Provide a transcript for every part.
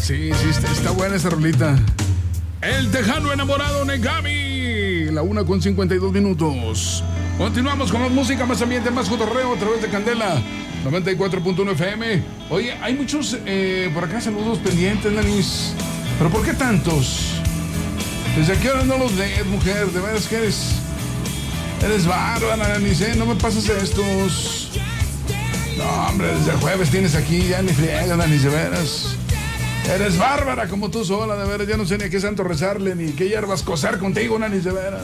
Sí, está buena esa rolita. El Tejano Enamorado, Negami. La 1:52. Continuamos con más música, más ambiente, más cotorreo a través de Candela 94.1 FM. Oye, hay muchos por acá saludos pendientes, Nanis. ¿Pero por qué tantos? ¿Desde qué hora no los lees, mujer? De veras que eres bárbara, Nanis, ¿eh? No me pasas estos. No, hombre, desde el jueves tienes aquí, ya ni friega, Nanis, de veras. Eres bárbara como tú sola, de veras. Ya no sé ni a qué santo rezarle, ni qué hierbas coser contigo, Nanis, de veras.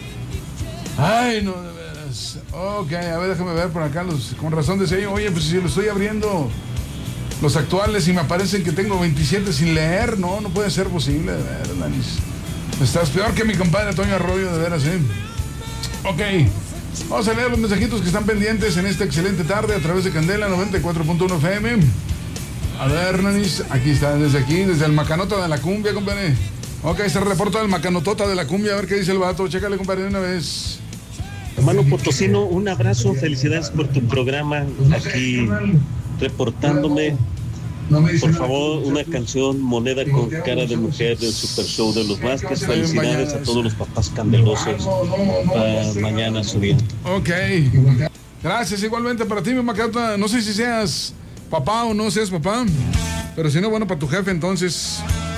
Ay, no, de veras. Ok, a ver, déjame ver por acá. Con razón decía yo, oye, pues si lo estoy abriendo los actuales y me aparecen que tengo 27 sin leer. No puede ser posible, de veras, Nanis. Estás peor que mi compadre Toño Arroyo, de veras, ¿eh? Ok, vamos a leer los mensajitos que están pendientes en esta excelente tarde a través de Candela 94.1 FM. A ver, Nanis, aquí está, desde el Macanota de la Cumbia, compadre. Ok, se reporta el Macanotota de la Cumbia, a ver qué dice el vato. Chécale, compadre, de una vez. Hermano Potosino, un abrazo, felicidades por tu programa, aquí reportándome. Por favor, una canción, Moneda con cara de mujer del Super Show de los Vázquez. Felicidades a todos los papás candelosos para mañana su día. Ok, gracias, igualmente para ti, mi Macanota. No sé si seas papá o no seas papá, pero si no, bueno, para tu jefe entonces.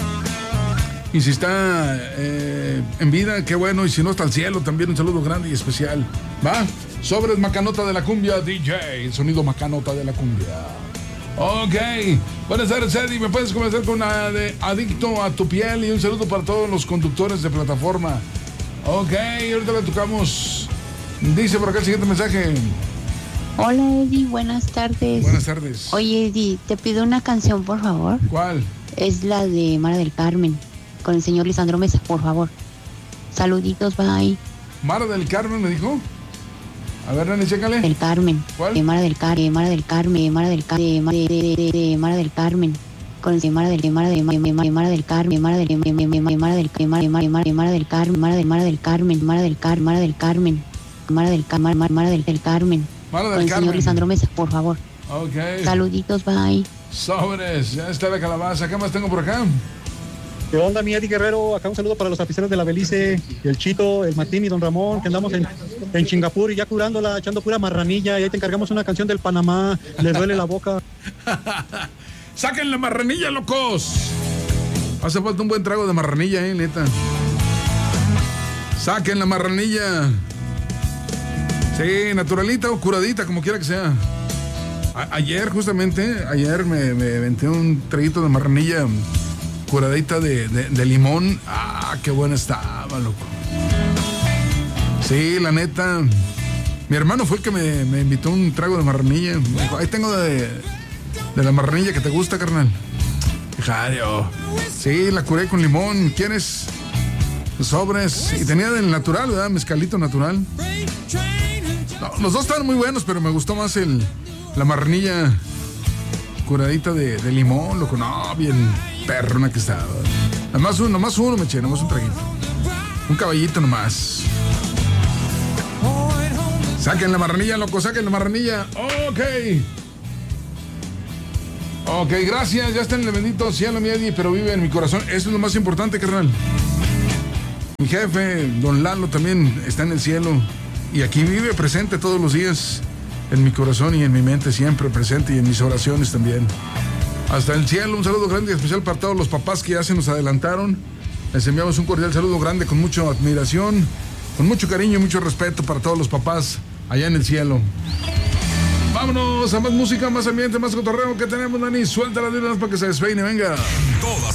Y si está en vida, qué bueno. Y si no, está al cielo, también un saludo grande y especial. ¿Va? Sobres Macanota de la Cumbia, DJ, el sonido Macanota de la Cumbia. Ok, buenas tardes, Eddie. ¿Me puedes comenzar con una de Adicto a tu piel? Y un saludo para todos los conductores de plataforma. Ok, ahorita le tocamos. Dice por acá el siguiente mensaje. Hola, Eddie, buenas tardes. Buenas tardes. Oye, Eddie, te pido una canción, por favor. ¿Cuál? Es la de Mara del Carmen, con el señor Lisandro Mesa, por favor. Saluditos, bye. Mara del Carmen, ¿me dijo? A ver, Nani, chécale. Del Carmen. ¿Cuál? Mara del Carmen, Mara del Carmen, Mara del Carmen, Mara del Carmen. Con el Mara del Carmen, Mara del Carmen, Mara del Carmen, Mara del Carmen, Mara del Carmen, Mara del Carmen, Mara del Carmen, Mara del Carmen. Mara del Con el señor Lisandro Mesa, por favor. Ok. Saluditos, bye. Sobres, ya está la calabaza. ¿Qué más tengo por acá? ¿Qué onda, mi Eddie Guerrero? Acá un saludo para los tapiceros de la Belice, el Chito, el Martín y don Ramón, que andamos en Singapur y ya curándola, echando pura marranilla, y ahí te encargamos una canción del Panamá, le duele la boca. ¡Saquen la marranilla, locos! Hace falta un buen trago de marranilla, neta. ¡Saquen la marranilla! Sí, naturalita o curadita, como quiera que sea. Ayer me aventé un traguito de marranilla curadita de limón. Ah, qué buena estaba, loco. Sí, la neta. Mi hermano fue el que me invitó un trago de marranilla. Me dijo, ahí tengo de la marranilla que te gusta, carnal. Jadio. Sí, la curé con limón. ¿Quieres? Sobres. Y tenía del natural, ¿verdad? Mezcalito natural. No, los dos estaban muy buenos, pero me gustó más la marranilla curadita de limón, loco. No, bien perrona que estaba. Nomás uno me eché, nomás un traguito. Un caballito nomás. Saquen la marranilla, loco, saquen la marranilla. Ok, gracias. Ya está en el bendito cielo, mi Eddie, pero vive en mi corazón. Eso es lo más importante, carnal. Mi jefe, don Lalo, también está en el cielo. Y aquí vive presente todos los días. En mi corazón y en mi mente siempre presente. Y en mis oraciones también. Hasta el cielo, un saludo grande y especial para todos los papás que ya se nos adelantaron. Les enviamos un cordial saludo grande con mucha admiración, con mucho cariño y mucho respeto para todos los papás allá en el cielo. Vámonos a más música, más ambiente, más cotorreo que tenemos, Dani. Suéltala de una vez para que se despeine, venga. Todas